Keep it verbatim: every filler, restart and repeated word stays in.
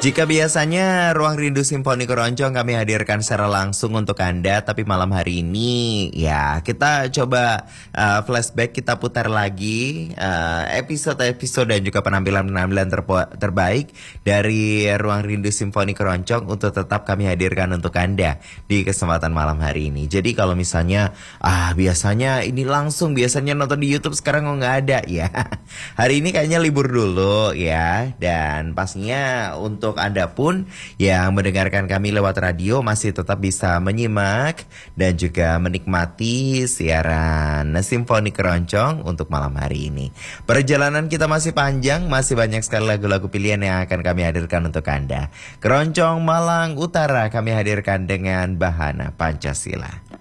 Jika biasanya Ruang Rindu Simfoni Keroncong kami hadirkan secara langsung untuk Anda, tapi malam hari ini ya kita coba uh, flashback, kita putar lagi uh, episode-episode dan juga penampilan-penampilan terpo- terbaik dari Ruang Rindu Simfoni Keroncong untuk tetap kami hadirkan untuk Anda di kesempatan malam hari ini. Jadi kalau misalnya ah biasanya ini langsung, biasanya nonton di YouTube, sekarang kok nggak ada ya. Hari ini kayaknya libur dulu ya, dan pastinya untuk Anda pun yang mendengarkan kami lewat radio masih tetap bisa menyimak dan juga menikmati siaran Simfoni Keroncong untuk malam hari ini. Perjalanan kita masih panjang, masih banyak sekali lagu-lagu pilihan yang akan kami hadirkan untuk Anda. Keroncong Malang Utara kami hadirkan dengan Bahana Pancasila.